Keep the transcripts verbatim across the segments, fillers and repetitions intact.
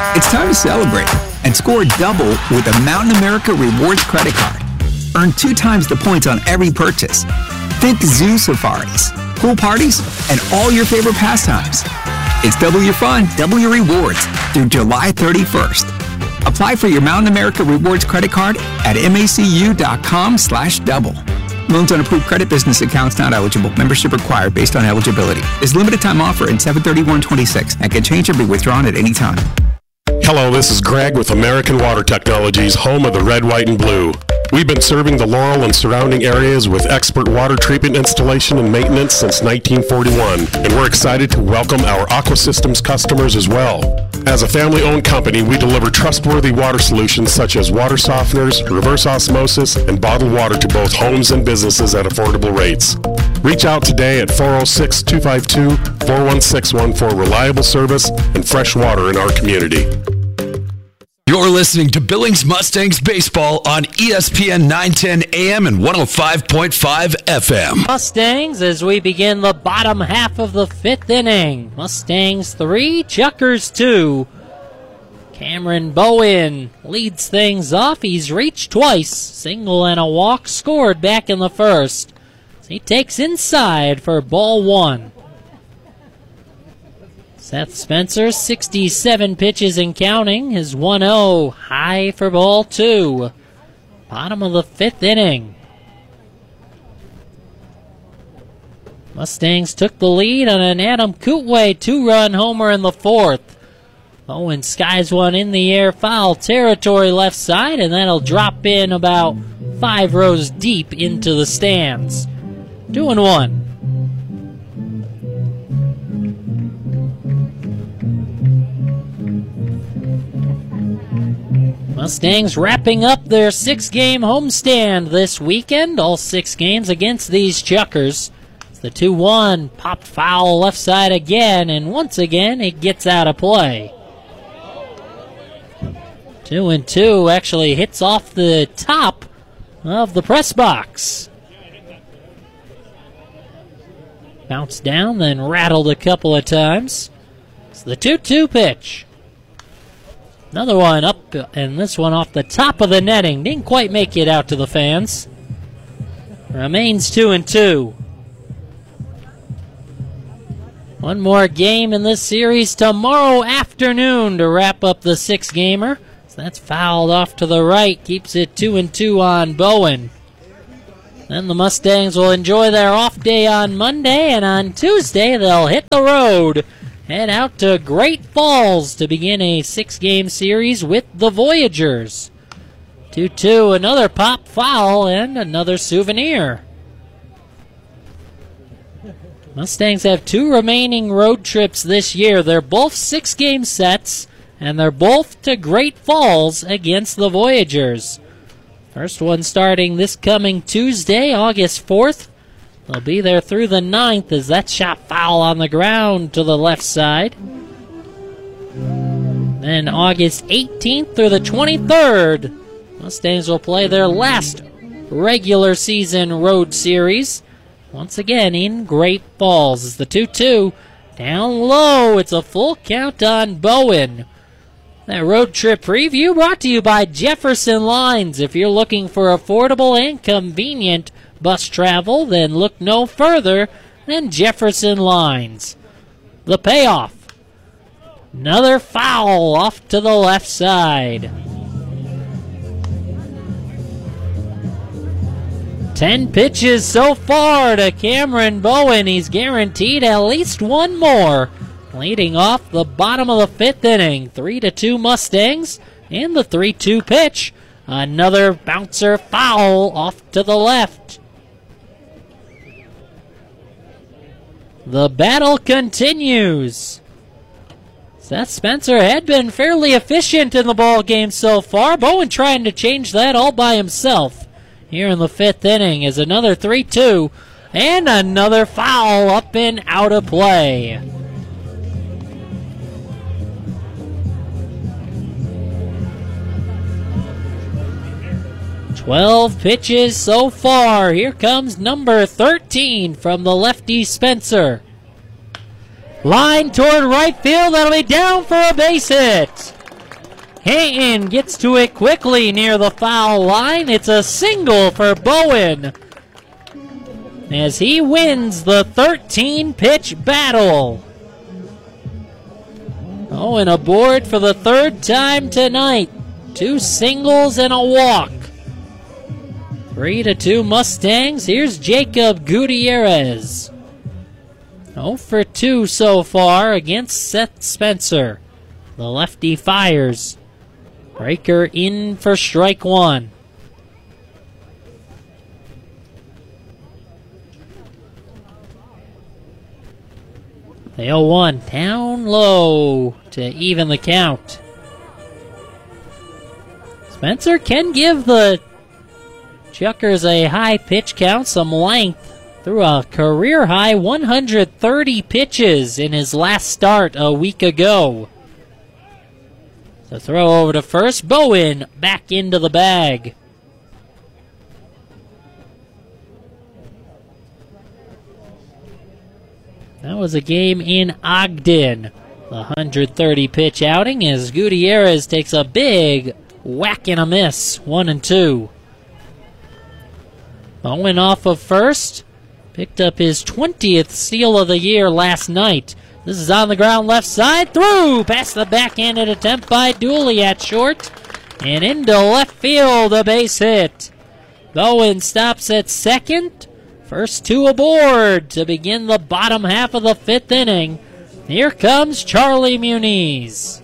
It's time to celebrate and score double with a Mountain America Rewards credit card. Earn two times the points on every purchase. Think zoo safaris, pool parties, and all your favorite pastimes. It's double your fun, double your rewards through July thirty-first. Apply for your Mountain America Rewards credit card at macu.com slash double. Loans on approved credit business accounts not eligible. Membership required based on eligibility. Is limited time offer in seven thirty-one twenty-six and can change or be withdrawn at any time. Hello, this is Greg with American Water Technologies, home of the red, white, and blue. We've been serving the Laurel and surrounding areas with expert water treatment installation and maintenance since nineteen forty-one, and we're excited to welcome our Aqua Systems customers as well. As a family-owned company, we deliver trustworthy water solutions such as water softeners, reverse osmosis, and bottled water to both homes and businesses at affordable rates. Reach out today at four oh six, two five two, four one six one for reliable service and fresh water in our community. You're listening to Billings Mustangs Baseball on E S P N nine ten A M and one oh five point five F M. Mustangs as we begin the bottom half of the fifth inning. Mustangs three, Chuckers two. Cameron Bowen leads things off. He's reached twice. Single and a walk scored back in the first. He takes inside for ball one. Seth Spencer, sixty-seven pitches and counting. His one oh high for ball two. Bottom of the fifth inning. Mustangs took the lead on an Adam Kootway two-run homer in the fourth. Owen skies one in the air, foul territory left side, and that'll drop in about five rows deep into the stands. Two and one. Mustangs wrapping up their six-game homestand this weekend. All six games against these Chuckers. It's the two one popped foul left side again, and once again it gets out of play. Two and two actually hits off the top of the press box. Bounced down, then rattled a couple of times. It's the two two pitch. Another one up, and this one off the top of the netting. Didn't quite make it out to the fans. Remains two and two. One more game in this series tomorrow afternoon to wrap up the six-gamer. So that's fouled off to the right. Keeps it two and two on Bowen. Then the Mustangs will enjoy their off day on Monday, and on Tuesday they'll hit the road. Head out to Great Falls to begin a six-game series with the Voyagers. two two, another pop foul, and another souvenir. Mustangs have two remaining road trips this year. They're both six-game sets, and they're both to Great Falls against the Voyagers. First one starting this coming Tuesday, August fourth. They'll be there through the ninth as that shot foul on the ground to the left side. Then August eighteenth through the twenty-third, Mustangs will play their last regular season road series. Once again in Great Falls. It's the two two. Down low, it's a full count on Bowen. That road trip preview brought to you by Jefferson Lines. If you're looking for affordable and convenient bus travel, then look no further than Jefferson Lines. The payoff. Another foul off to the left side. Ten pitches so far to Cameron Bowen. He's guaranteed at least one more. Leading off the bottom of the fifth inning. three to two Mustangs and the three two pitch. Another bouncer foul off to the left. The battle continues. Seth Spencer had been fairly efficient in the ball game so far. Bowen trying to change that all by himself. Here in the fifth inning is another three two and another foul up and out of play. Twelve pitches so far. Here comes number thirteen from the lefty Spencer. Line toward right field. That'll be down for a base hit. Hayton gets to it quickly near the foul line. It's a single for Bowen as he wins the thirteen-pitch battle. Owen aboard for the third time tonight. Two singles and a walk. Three to two Mustangs. Here's Jacob Gutierrez. oh for two so far against Seth Spencer. The lefty fires. Breaker in for strike one. The oh one down low to even the count. Spencer can give the Chuckers a high pitch count, some length, through a career-high one hundred thirty pitches in his last start a week ago. The throw over to first. Bowen back into the bag. That was a game in Ogden. The one hundred thirty pitch outing as Gutierrez takes a big whack and a miss. One and two. Bowen off of first. Picked up his twentieth steal of the year last night. This is on the ground left side. Through past the backhanded attempt by Dooley at short. And into left field, a base hit. Bowen stops at second. First two aboard to begin the bottom half of the fifth inning. Here comes Charlie Muniz.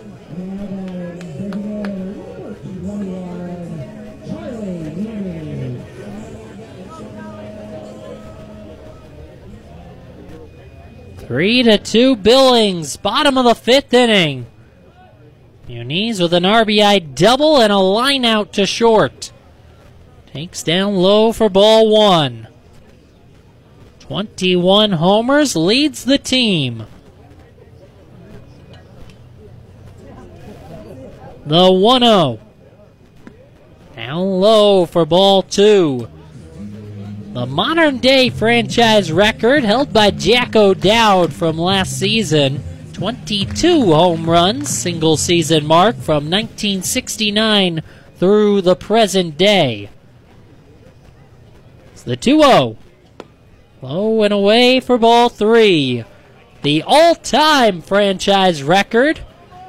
Three to two Billings, bottom of the fifth inning. Muniz with an R B I double and a line out to short. Takes down low for ball one. twenty-one homers, leads the team. The one oh. Down low for ball two. The modern-day franchise record held by Jack O'Dowd from last season. twenty-two home runs, single-season mark from nineteen sixty-nine through the present day. It's the two oh. Low and away for ball three. The all-time franchise record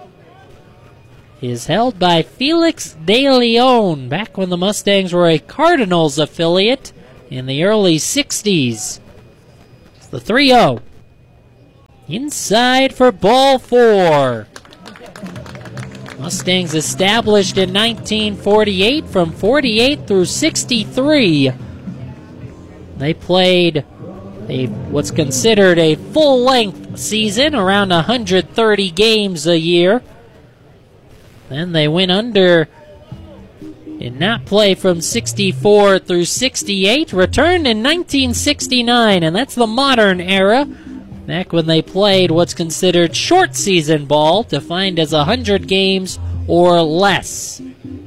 is held by Felix De Leon back when the Mustangs were a Cardinals affiliate in the early sixties. It's the three oh. Inside for ball four. Mustangs established in nineteen forty-eight. From forty-eight through sixty-three, they played a what's considered a full-length season, around one hundred thirty games a year. Then they went under and not play from sixty-four through sixty-eight. Returned in nineteen sixty-nine, and that's the modern era, back when they played what's considered short season ball, defined as one hundred games or less.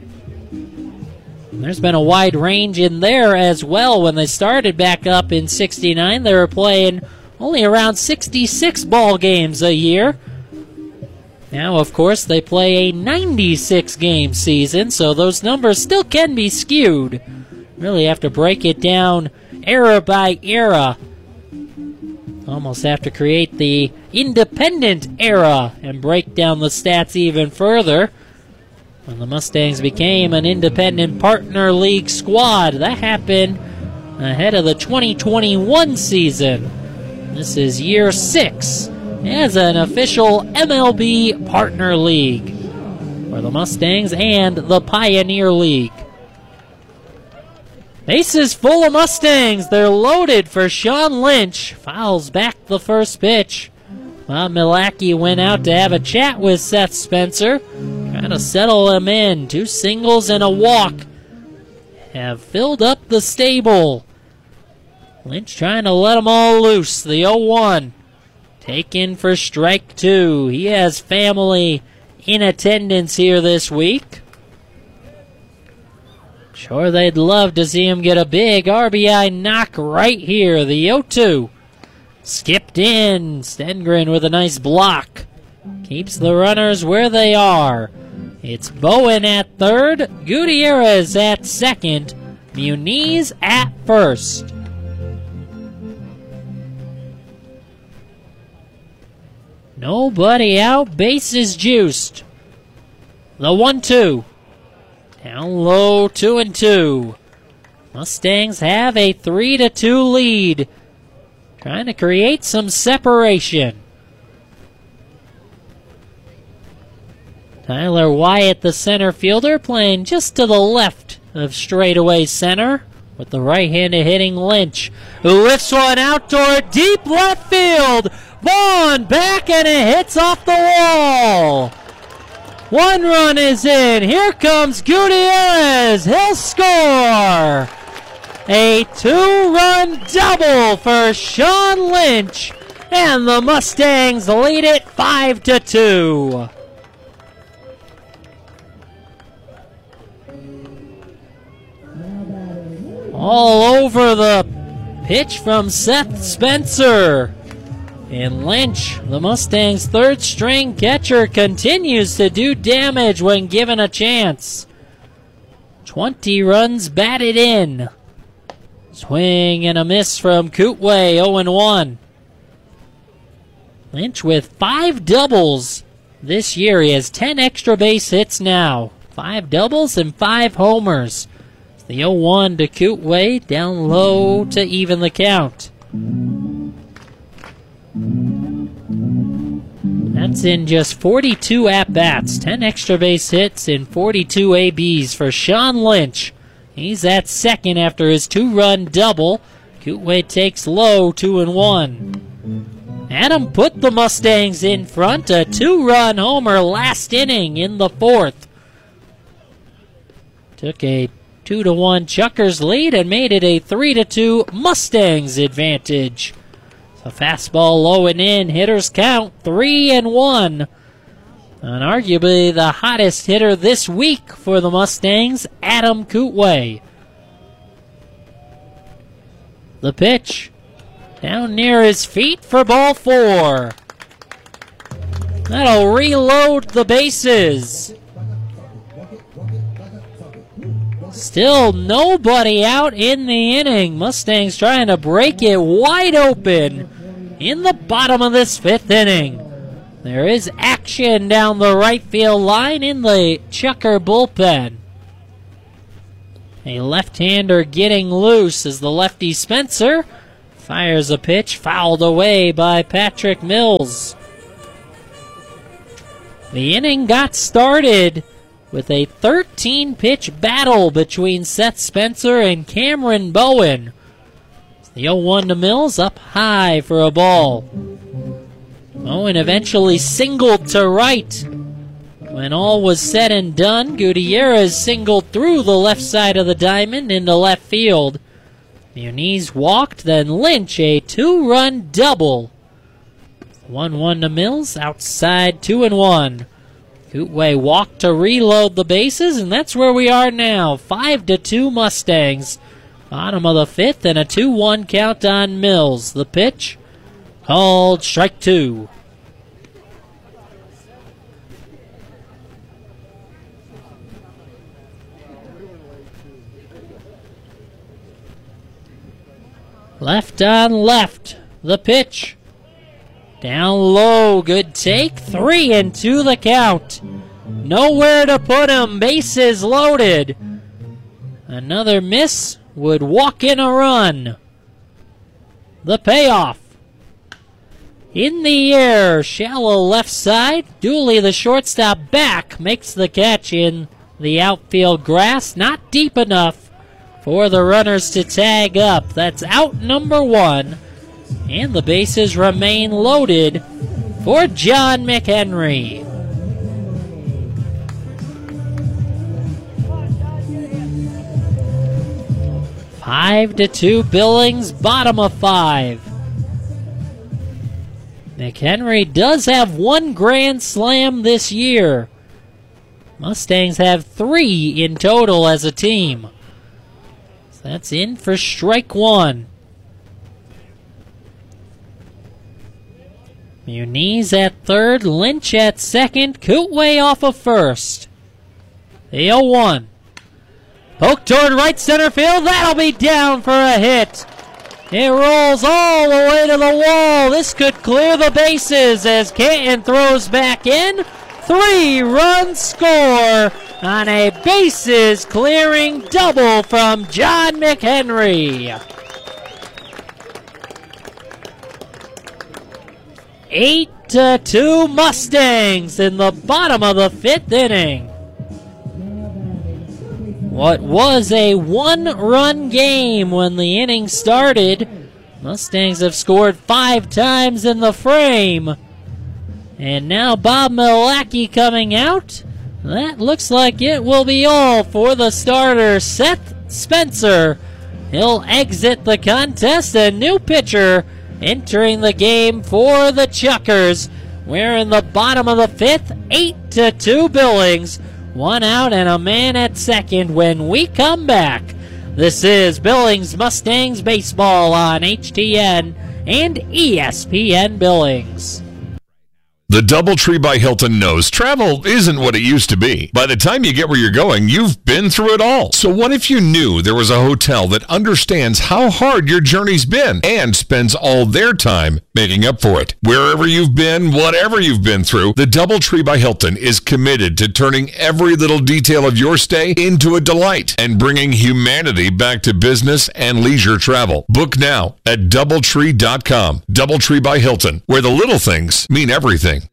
And there's been a wide range in there as well. When they started back up in sixty-nine, they were playing only around sixty-six ball games a year. Now, of course, they play a ninety-six game season, so those numbers still can be skewed. Really have to break it down era by era. Almost have to create the independent era and break down the stats even further. When the Mustangs became an independent partner league squad, that happened ahead of the twenty twenty-one season. This is year six as an official M L B partner league for the Mustangs and the Pioneer League. Bases full of Mustangs. They're loaded for Sean Lynch. Fouls back the first pitch. Bob Milacki went out to have a chat with Seth Spencer, trying to settle him in. Two singles and a walk have filled up the stable. Lynch trying to let them all loose. The oh one. Taken for strike two. He has family in attendance here this week. Sure, they'd love to see him get a big R B I knock right here. The oh two. Skipped in. Stengren with a nice block. Keeps the runners where they are. It's Bowen at third, Gutierrez at second, Muniz at first. Nobody out, bases juiced. The one two. Down low, two and two. Mustangs have a three to two lead. Trying to create some separation. Tyler Wyatt, the center fielder, playing just to the left of straightaway center with the right-handed hitting Lynch, who lifts one out toward deep left field. Vaughn back and it hits off the wall. One run is in. Here comes Gutierrez. He'll score. A two-run double for Sean Lynch, and the Mustangs lead it five to two. All over the pitch from Seth Spencer. And Lynch, the Mustangs' third-string catcher, continues to do damage when given a chance. twenty runs batted in. Swing and a miss from Kootway, oh and one. Lynch with five doubles this year. He has ten extra base hits now. Five doubles and five homers. It's the oh one to Kootway, down low to even the count. That's in just forty-two at-bats. ten extra base hits and forty-two A Bs for Sean Lynch. He's at second after his two-run double. Kootway takes low, two and one. Adam put the Mustangs in front. A two-run homer last inning in the fourth. Took a two to one Chuckers lead and made it a three to two Mustangs advantage. So fastball low and in. Hitters count three and one. And arguably the hottest hitter this week for the Mustangs, Adam Kootway. The pitch down near his feet for ball four. That'll reload the bases. Still nobody out in the inning. Mustangs trying to break it wide open in the bottom of this fifth inning. There is action down the right field line in the Chucker bullpen. A left-hander getting loose as the lefty Spencer fires a pitch fouled away by Patrick Mills. The inning got started with a thirteen-pitch battle between Seth Spencer and Cameron Bowen. The oh one to Mills, up high for a ball. Bowen eventually singled to right. When all was said and done, Gutierrez singled through the left side of the diamond into left field. Muniz walked, then Lynch a two-run double. one one to Mills, outside two and one. Kootway walked to reload the bases, and that's where we are now. five to two Mustangs. Bottom of the fifth, and a two one count on Mills. The pitch called strike two. Left on left. The pitch. Down low. Good take. Three and two the count. Nowhere to put him. Bases loaded. Another miss would walk in a run. The payoff. In the air. Shallow left side. Dooley, the shortstop, back. Makes the catch in the outfield grass. Not deep enough for the runners to tag up. That's out number one. And the bases remain loaded for John McHenry. Five to two Billings, bottom of five. McHenry does have one grand slam this year. Mustangs have three in total as a team. So that's in for strike one. Muniz at third, Lynch at second, Kootway off of first. The oh one. Poke toward right center field. That'll be down for a hit. It rolls all the way to the wall. This could clear the bases as Canton throws back in. Three-run score on a bases-clearing double from John McHenry. Eight to two Mustangs in the bottom of the fifth inning. What was a one-run game when the inning started, Mustangs have scored five times in the frame. And now Bob Milwaukee coming out. That looks like it will be all for the starter, Seth Spencer. He'll exit the contest. A new pitcher entering the game for the Chuckers. We're in the bottom of the fifth, eight to two Billings. One out and a man at second when we come back. This is Billings Mustangs Baseball on H T N and E S P N Billings. The DoubleTree by Hilton knows travel isn't what it used to be. By the time you get where you're going, you've been through it all. So what if you knew there was a hotel that understands how hard your journey's been and spends all their time making up for it? Wherever you've been, whatever you've been through, the DoubleTree by Hilton is committed to turning every little detail of your stay into a delight and bringing humanity back to business and leisure travel. Book now at doubletree dot com. DoubleTree by Hilton, where the little things mean everything.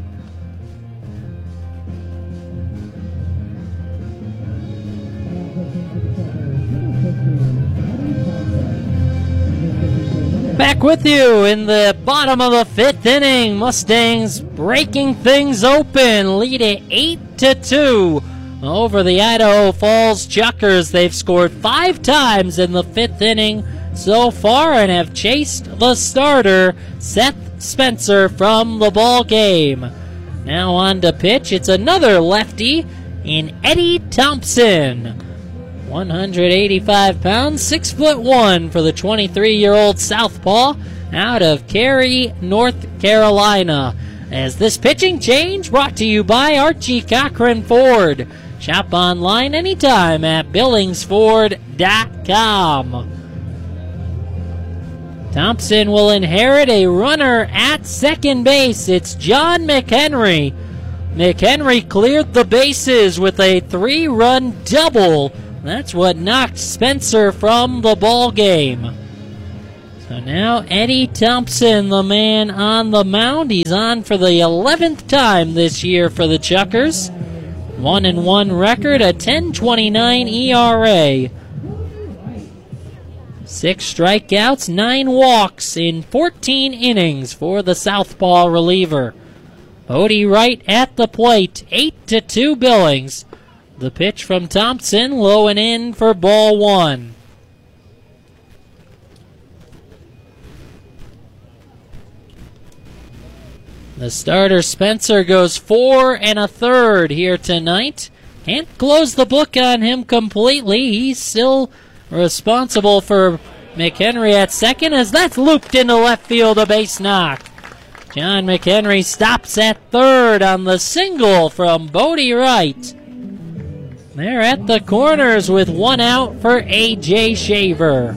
Back with you in the bottom of the fifth inning. Mustangs breaking things open, lead it eight to two over the Idaho Falls Chuckers. They've scored five times in the fifth inning so far and have chased the starter, Seth Spencer, from the ball game. Now on to pitch. It's another lefty in Eddie Thompson. one hundred eighty-five pounds, six foot one for the twenty-three-year-old southpaw out of Cary, North Carolina. As this pitching change brought to you by Archie Cochran Ford. Shop online anytime at billings ford dot com. Thompson will inherit a runner at second base. It's John McHenry. McHenry cleared the bases with a three-run double. That's what knocked Spencer from the ball game. So now Eddie Thompson, the man on the mound. He's on for the eleventh time this year for the Chuckers. One and one record, a ten twenty-nine E R A. Six strikeouts, nine walks in fourteen innings for the southpaw reliever. Bodie Wright at the plate, eight to two Billings. The pitch from Thompson, low and in for ball one. The starter Spencer goes four and a third here tonight. Can't close the book on him completely. He's still responsible for McHenry at second as that's looped into left field, a base knock. John McHenry stops at third on the single from Bodie Wright. They're at the corners with one out for A J Shaver.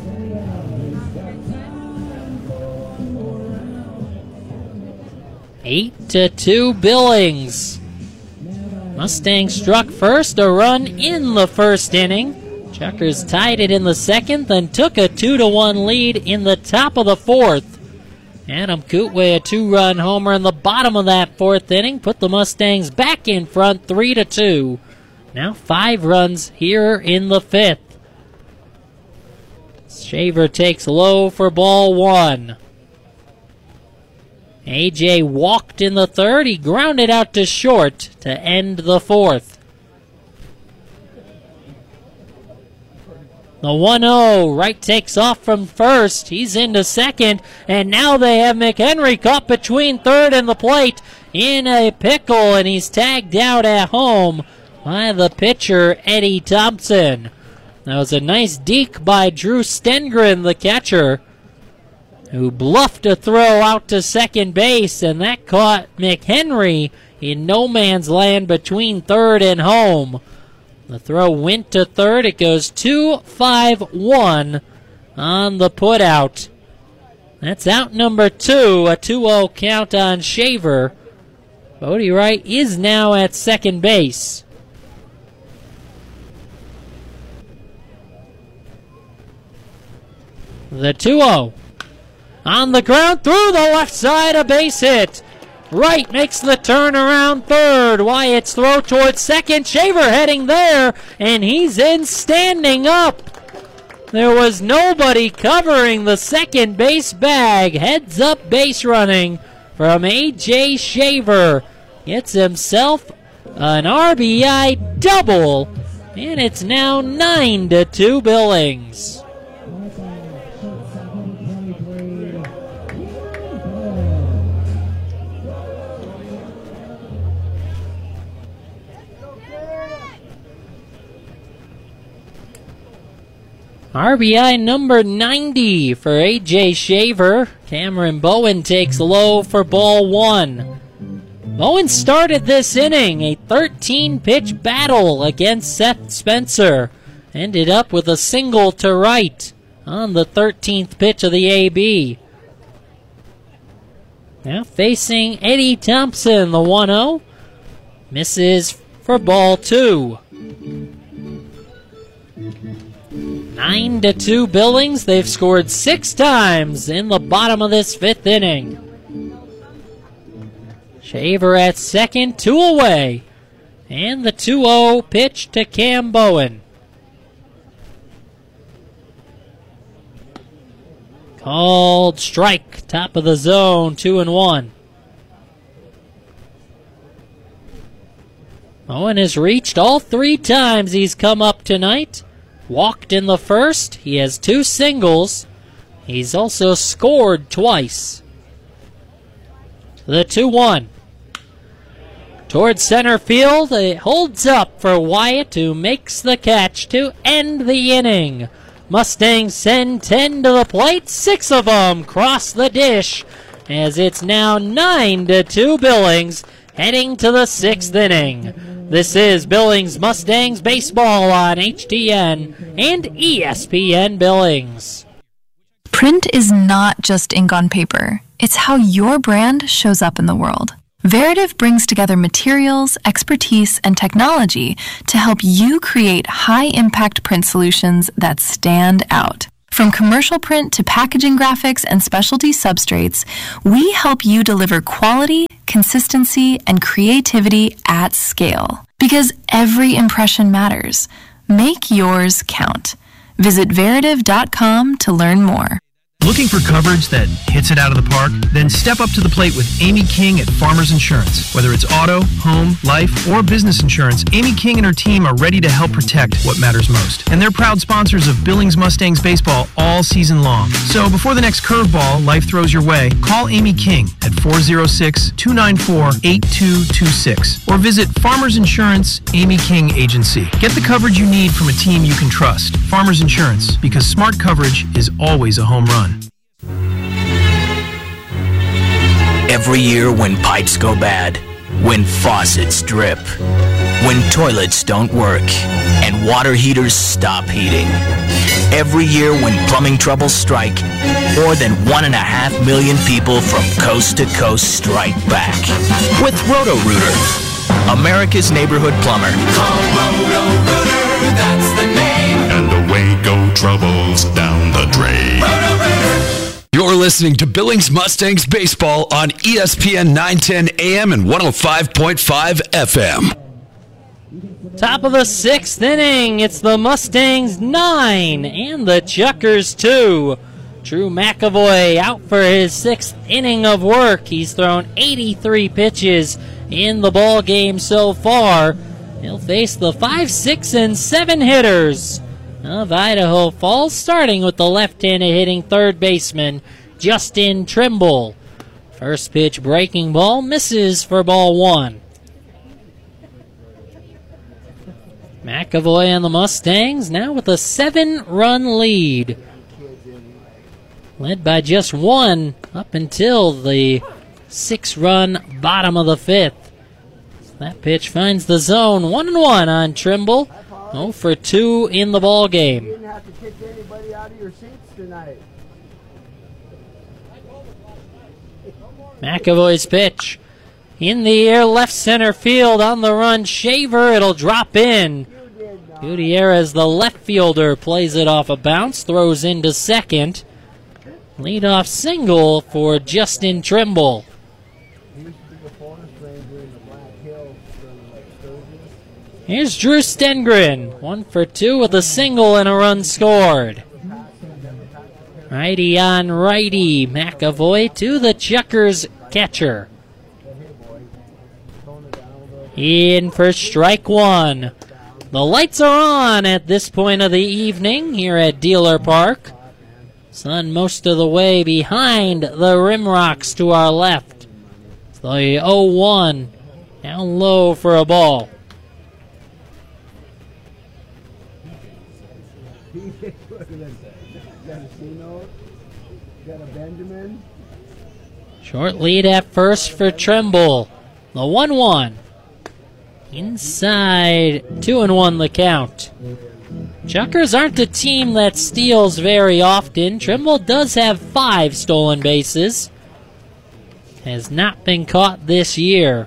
Eight to two Billings. Mustangs struck first, a run in the first inning. Chuckers tied it in the second, then took a two to one lead in the top of the fourth. Adam Kootway, a two-run homer in the bottom of that fourth inning, put the Mustangs back in front, three to two. Now five runs here in the fifth. Shaver takes low for ball one. A J walked in the third. He grounded out to short to end the fourth. The one oh, Wright takes off from first. He's into second, and now they have McHenry caught between third and the plate in a pickle, and he's tagged out at home by the pitcher, Eddie Thompson. That was a nice deke by Drew Stengren, the catcher, who bluffed a throw out to second base, and that caught McHenry in no man's land between third and home. The throw went to third. It goes two five one on the putout. That's out number two, a two oh count on Shaver. Bodie Wright is now at second base. The two oh. On the ground, through the left side, a base hit. Wright makes the turn around third. Wyatt's throw towards second. Shaver heading there, and he's in standing up. There was nobody covering the second base bag. Heads up base running from A J Shaver. Gets himself an R B I double, and it's now nine to two Billings. R B I number ninety for A J Shaver. Cameron Bowen takes low for ball one. Bowen started this inning a thirteen-pitch battle against Seth Spencer. Ended up with a single to right on the thirteenth pitch of the A B. Now facing Eddie Thompson, the one oh. Misses for ball two. Nine to two Billings. They've scored six times in the bottom of this fifth inning. Shaver at second, two away. And the two oh pitch to Cam Bowen. Called strike, top of the zone, two and one. Bowen has reached all three times he's come up tonight. Walked in the first. He has two singles. He's also scored twice. The two one. Towards center field. It holds up for Wyatt, who makes the catch to end the inning. Mustangs send ten to the plate. Six of them cross the dish, as it's now nine to two Billings, heading to the sixth inning. This is Billings Mustangs baseball on H T N and E S P N Billings. Print is not just ink on paper. It's how your brand shows up in the world. Veritiv brings together materials, expertise, and technology to help you create high-impact print solutions that stand out. From commercial print to packaging graphics and specialty substrates, we help you deliver quality, consistency, and creativity at scale. Because every impression matters. Make yours count. Visit Veritiv dot com to learn more. Looking for coverage that hits it out of the park? Then step up to the plate with Amy King at Farmers Insurance. Whether it's auto, home, life, or business insurance, Amy King and her team are ready to help protect what matters most. And they're proud sponsors of Billings Mustangs baseball all season long. So before the next curveball life throws your way, call Amy King at four oh six, two nine four, eight two two six or visit Farmers Insurance Amy King Agency. Get the coverage you need from a team you can trust. Farmers Insurance, because smart coverage is always a home run. Every year when pipes go bad, when faucets drip, when toilets don't work, and water heaters stop heating. Every year when plumbing troubles strike, more than one and a half million people from coast to coast strike back. With Roto-Rooter, America's neighborhood plumber. Call Roto-Rooter, that's the name. And away go troubles down the drain. Roto-Rooter. You're listening to Billings Mustangs baseball on E S P N nine ten A M and one oh five point five F M. Top of the sixth inning, it's the Mustangs nine and the Chuckers two. Drew McAvoy out for his sixth inning of work. He's thrown eighty-three pitches in the ball game so far. He'll face the five, six, and seven hitters of Idaho Falls, starting with the left-handed hitting third baseman, Justin Trimble. First pitch breaking ball, misses for ball one. McAvoy and the Mustangs now with a seven-run lead. Led by just one up until the six-run bottom of the fifth. That pitch finds the zone, one and one on Trimble. oh for two in the ball game. You didn't have to kick anybody out of your seats tonight. McAvoy's pitch. In the air, left center field on the run. Shaver, it'll drop in. Gutierrez, the left fielder, plays it off a bounce, throws into second. Leadoff single for Justin Trimble. Here's Drew Stengren, one for two with a single and a run scored. Righty on righty, McAvoy to the Chuckers catcher. In for strike one. The lights are on at this point of the evening here at Dealer Park. Sun most of the way behind the Rim Rocks to our left. It's the oh one, down low for a ball. Short lead at first for Trimble. The one one. Inside, two and one the count. Chuckers aren't a team that steals very often. Trimble does have five stolen bases. Has not been caught this year.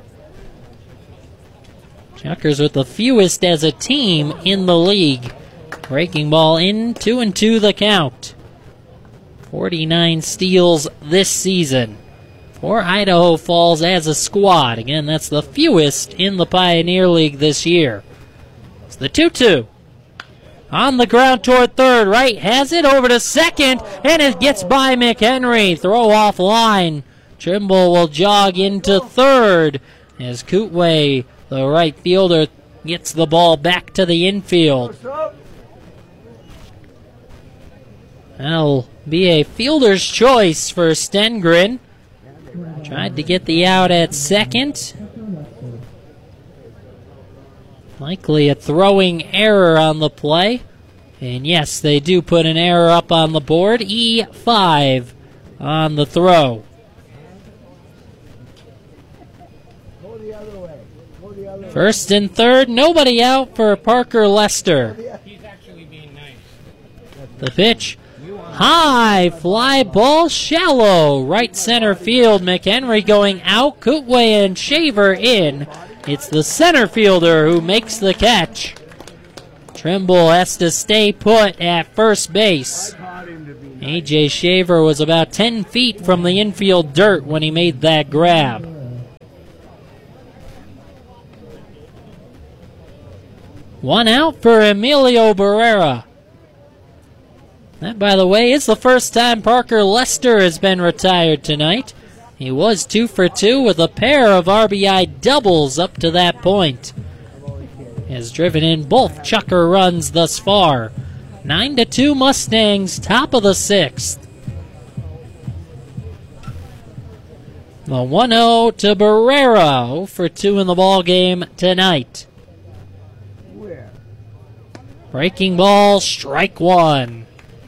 Chuckers with the fewest as a team in the league. Breaking ball in, two and two the count. forty-nine steals this season for Idaho Falls as a squad. Again, that's the fewest in the Pioneer League this year. It's the two two. On the ground toward third, right has it over to second, and it gets by McHenry. Throw off line. Trimble will jog into third as Kootway, the right fielder, gets the ball back to the infield. That'll be a fielder's choice for Stengren. Tried to get the out at second. Likely a throwing error on the play. And yes, they do put an error up on the board. E five on the throw. First and third, nobody out for Parker Lester. The pitch. High fly ball, shallow, right center field. McHenry going out, Kootway and Shaver in. It's the center fielder who makes the catch. Trimble has to stay put at first base. A J Shaver was about ten feet from the infield dirt when he made that grab. One out for Emilio Barrera. That, by the way, is the first time Parker Lester has been retired tonight. He was two for two with a pair of R B I doubles up to that point. Has driven in both Chucker runs thus far. Nine to two Mustangs, top of the sixth. The one oh to Barrera, oh for two in the ball game tonight. Breaking ball, strike one.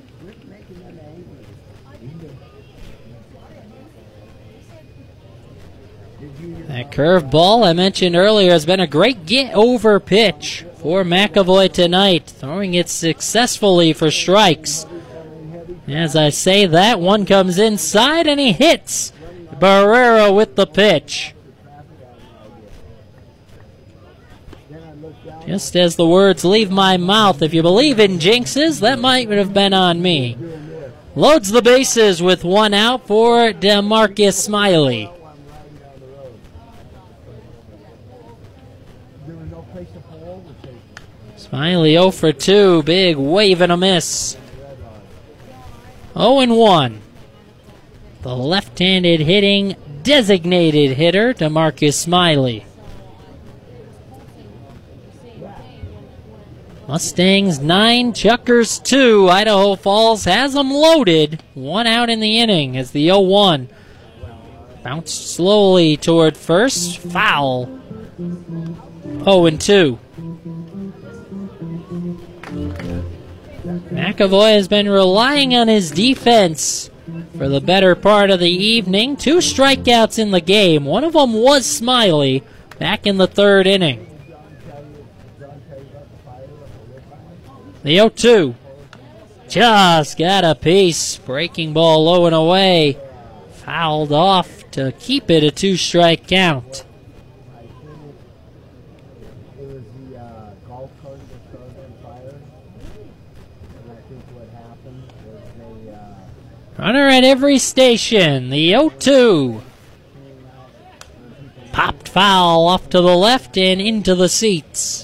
That curveball I mentioned earlier has been a great get-over pitch for McAvoy tonight, throwing it successfully for strikes. As I say that, one comes inside and he hits Barrera with the pitch. Just as the words leave my mouth, if you believe in jinxes, that might have been on me. Loads the bases with one out for DeMarcus Smiley. Smiley oh for two, big wave and a miss. oh and one. The left-handed hitting designated hitter, DeMarcus Smiley. Mustangs nine, Chuckers two. Idaho Falls has them loaded. One out in the inning as the oh one. Bounced slowly toward first. Foul. oh and two. McAvoy has been relying on his defense for the better part of the evening. Two strikeouts in the game. One of them was Smiley back in the third inning. The oh two. Just got a piece. Breaking ball low and away. Fouled off to keep it a two-strike count. Runner at every station. The oh two. Popped foul off to the left and into the seats.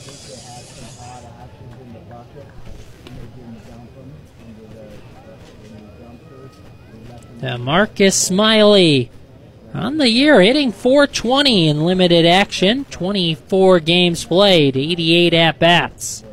Marcus Smiley on the year hitting four twenty in limited action. twenty-four games played, eighty-eight at-bats.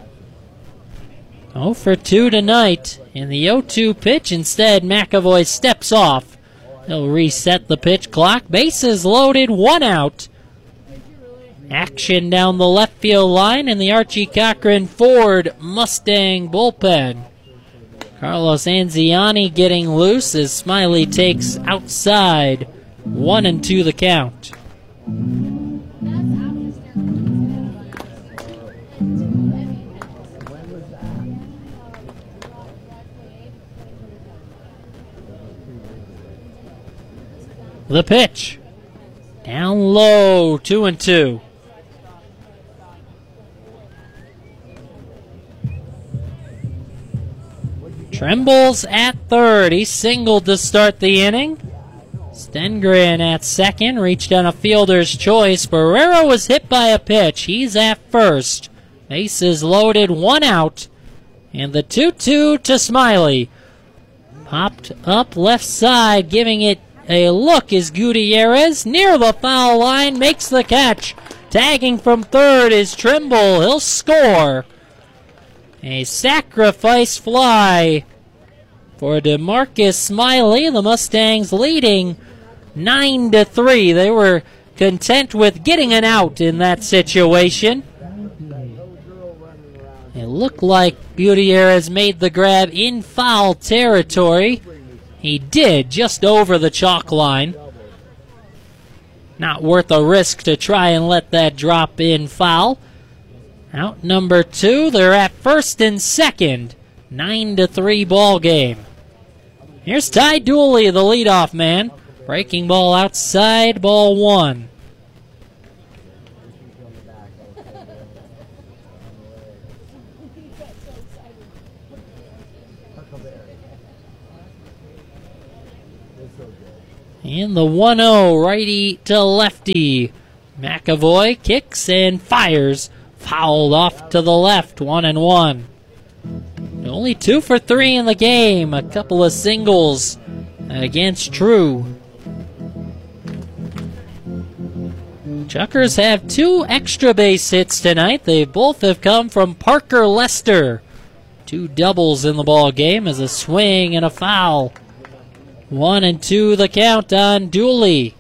oh for two tonight. In the oh two pitch, instead, McAvoy steps off. He'll reset the pitch clock. Bases loaded, one out. Action down the left field line in the Archie Cochran Ford Mustang bullpen. Carlos Anziani getting loose as Smiley takes outside. One and two the count. The pitch. Down low, two and two. Trembles at third. He singled to start the inning. Stengren at second. Reached on a fielder's choice. Barrera was hit by a pitch. He's at first. Bases loaded, one out. And the two two to Smiley. Popped up left side, giving it a look is Gutierrez. Near the foul line, makes the catch. Tagging from third is Trimble. He'll score. A sacrifice fly for DeMarcus Smiley. The Mustangs leading nine to three. They were content with getting an out in that situation. It looked like Gutierrez made the grab in foul territory. He did, just over the chalk line. Not worth a risk to try and let that drop in foul. Out number two, they're at first and second. Nine to three ball game. Here's Ty Dooley, the leadoff man. Breaking ball outside, ball one. And the one oh, righty to lefty. McAvoy kicks and fires. Fouled off to the left, one and one. Only two for three in the game. A couple of singles against True. Chuckers have two extra base hits tonight. They both have come from Parker Lester. Two doubles in the ball game as a swing and a foul. One and two the count on Dooley.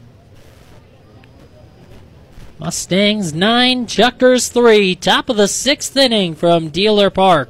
Mustangs nine, Chuckers three. Top of the sixth inning from Dealer Park.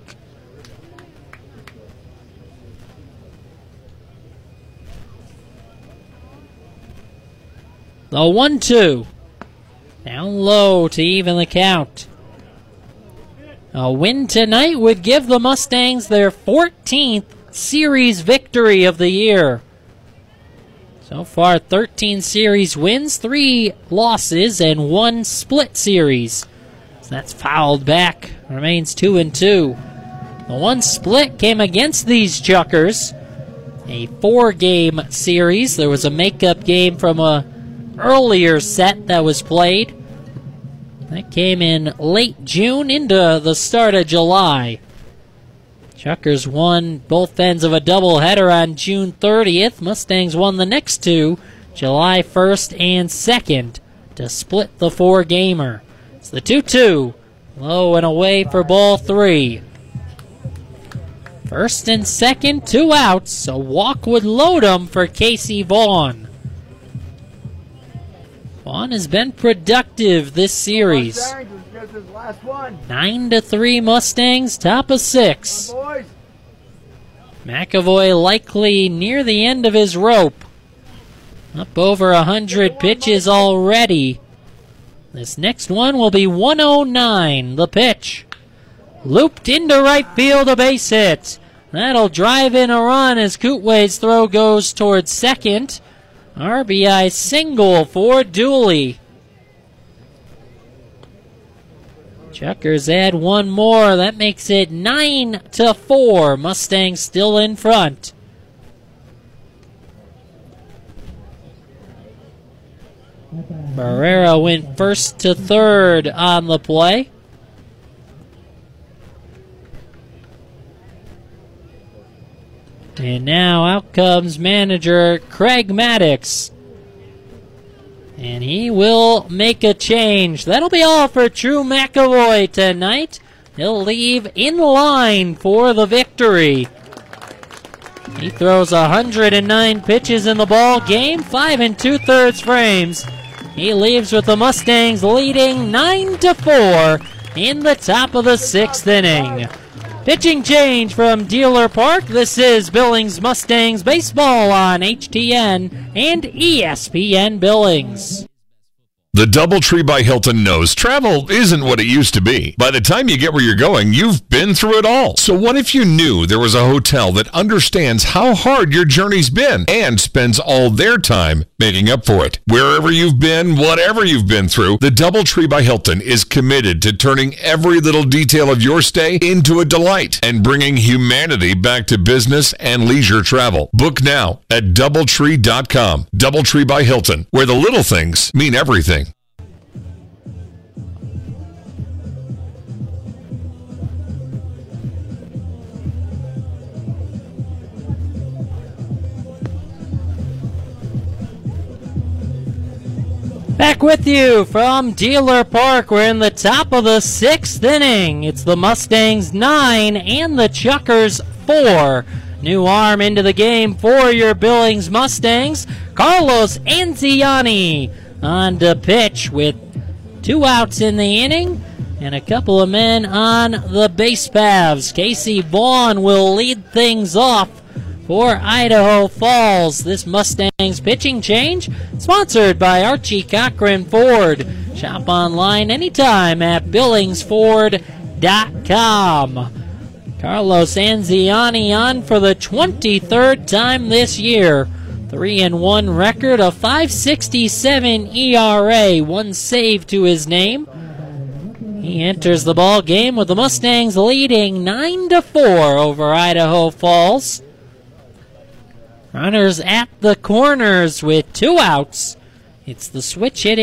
The one two. Down low to even the count. A win tonight would give the Mustangs their fourteenth series victory of the year. So far, thirteen series wins, three losses, and one split series. So that's fouled back. Remains two and two. The one split came against these Chuckers. A four-game series. There was a makeup game from a earlier set that was played. That came in late June into the start of July. Chuckers won both ends of a doubleheader on June thirtieth. Mustangs won the next two, July first and second, to split the four-gamer. It's the two two. Low and away for ball three. First and second, two outs. So walk would load them for Casey Vaughn. Vaughn has been productive this series. Nine to three Mustangs, top of six. McAvoy likely near the end of his rope. Up over a hundred pitches already. This next one will be one oh nine. The pitch. Looped into right field, a base hit. That'll drive in a run as Kootway's throw goes towards second. R B I single for Dooley. Chuckers add one more. That makes it nine to four. Mustangs still in front. Barrera went first to third on the play. And now out comes manager Craig Maddox. And he will make a change. That'll be all for Drew McAvoy tonight. He'll leave in line for the victory. He throws one hundred nine pitches in the ball game, five and two-thirds frames. He leaves with the Mustangs leading nine to four in the top of the sixth inning. Pitching change from Dealer Park. This is Billings Mustangs baseball on H T N and E S P N Billings. The DoubleTree by Hilton knows travel isn't what it used to be. By the time you get where you're going, you've been through it all. So what if you knew there was a hotel that understands how hard your journey's been and spends all their time making up for it? Wherever you've been, whatever you've been through, the DoubleTree by Hilton is committed to turning every little detail of your stay into a delight and bringing humanity back to business and leisure travel. Book now at doubletree dot com. DoubleTree by Hilton, where the little things mean everything. Back with you from Dealer Park. We're in the top of the sixth inning. It's the Mustangs nine and the Chuckers four. New arm into the game for your Billings Mustangs. Carlos Anziani on to pitch with two outs in the inning and a couple of men on the base paths. Casey Vaughn will lead things off for Idaho Falls. This Mustangs pitching change sponsored by Archie Cochran Ford. Shop online anytime at billings ford dot com. Carlos Anziani on for the twenty-third time this year. three and one record, a five sixty-seven E R A, one save to his name. He enters the ball game with the Mustangs leading nine to four over Idaho Falls. Runners at the corners with two outs. It's the switch hitting